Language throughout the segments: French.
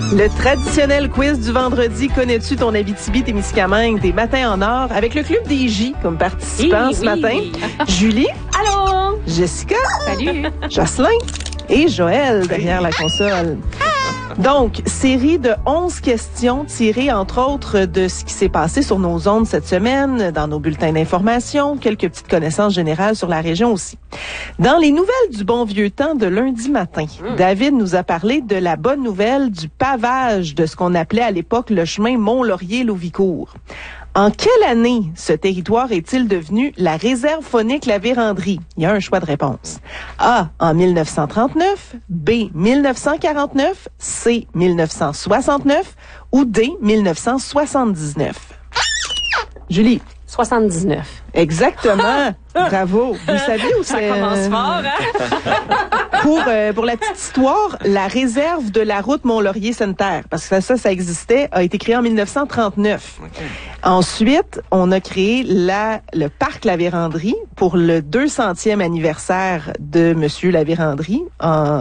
Le traditionnel quiz du vendredi, connais-tu ton Abitibi-Témiscamingue des matins en or avec le Club des J comme participant ce matin. Julie. Allô. Jessica. Salut. Jocelyn et Joël derrière la console. Donc, série de 11 questions tirées, entre autres, de ce qui s'est passé sur nos ondes cette semaine, dans nos bulletins d'information, quelques petites connaissances générales sur la région aussi. Dans les nouvelles du bon vieux temps de lundi matin, David nous a parlé de la bonne nouvelle du pavage de ce qu'on appelait à l'époque le chemin Mont-Laurier-Louvicourt. En quelle année ce territoire est-il devenu la réserve faunique La Vérandrie? Il y a un choix de réponse. A, en 1939, B, 1949, C, 1969 ou D, 1979. Julie. 79. Exactement. Bravo. Vous saviez où ça commence fort, hein? Pour la petite histoire, la réserve de la route Mont-Laurier-Sainte-Terre, parce que ça existait, a été créée en 1939. Okay. Ensuite, on a créé le parc La Vérandrie pour le 200e anniversaire de Monsieur La Vérandrie en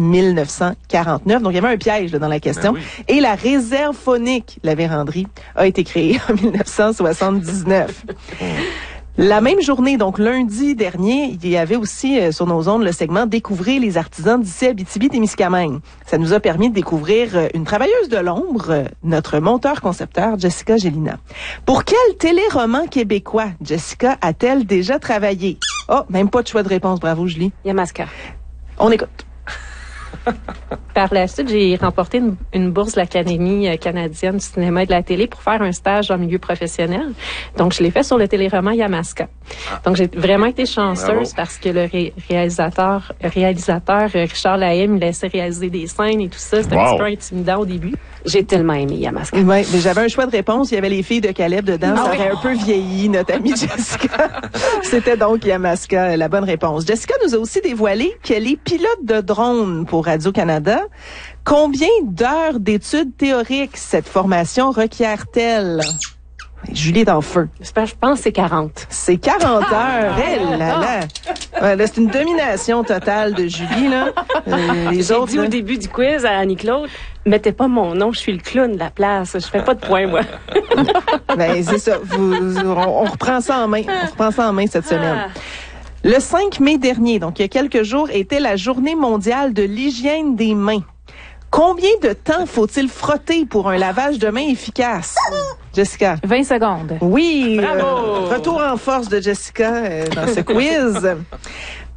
1949. Donc, il y avait un piège là, dans la question. Ben oui. Et la réserve faunique La Vérandrie a été créée en 1979. La même journée, donc lundi dernier, il y avait aussi sur nos ondes le segment Découvrir les artisans d'ici Abitibi-Témiscamingue. Ça nous a permis de découvrir une travailleuse de l'ombre, notre monteur-concepteur Jessica Gélina. Pour quel téléroman québécois Jessica a-t-elle déjà travaillé? Oh, même pas de choix de réponse. Bravo, Julie. Yamaska. On écoute. Par la suite, j'ai remporté une bourse de l'Académie canadienne du cinéma et de la télé pour faire un stage dans le milieu professionnel. Donc, je l'ai fait sur le téléroman Yamaska. Donc, j'ai vraiment été chanceuse parce que le réalisateur Richard Lahaye me laissait réaliser des scènes et tout ça. C'était un petit peu intimidant au début. J'ai tellement aimé Yamaska. Oui, mais j'avais un choix de réponse. Il y avait les filles de Caleb dedans. Ça aurait un peu vieilli, notre amie Jessica. C'était donc Yamaska, la bonne réponse. Jessica nous a aussi dévoilé qu'elle est pilote de drone pour Radio-Canada. Combien d'heures d'études théoriques cette formation requiert-elle? Julie est en feu. Je pense que c'est 40. C'est 40 heures. Là, c'est une domination totale de Julie, là. Les autres, dit au début du quiz à Annie-Claude, mettez pas mon nom, je suis le clown de la place. Je fais pas de points, moi. Ben, c'est ça. On reprend ça en main. On reprend ça en main cette semaine. Le 5 mai dernier, donc il y a quelques jours, était la Journée mondiale de l'hygiène des mains. Combien de temps faut-il frotter pour un lavage de mains efficace? Jessica. 20 secondes. Oui. Bravo. Retour en force de Jessica dans ce quiz.